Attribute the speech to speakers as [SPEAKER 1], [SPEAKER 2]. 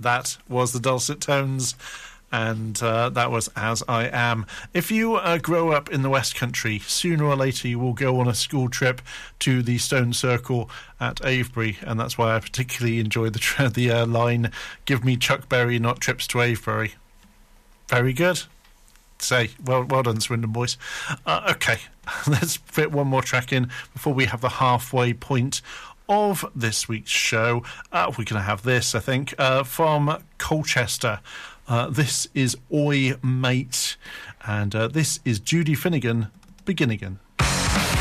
[SPEAKER 1] That was the Dulcet Tones, and that was As I Am. If you grow up in the West Country, sooner or later you will go on a school trip to the Stone Circle at Avebury, and that's why I particularly enjoy the line, "Give me Chuck Berry, not trips to Avebury." Very good. Well done, Swindon boys. Okay, let's fit one more track in before we have the halfway point of this week's show. We're going to have this, I think, from Colchester. This is Oi Mate, and this is Judy Finnegan, Begin Again.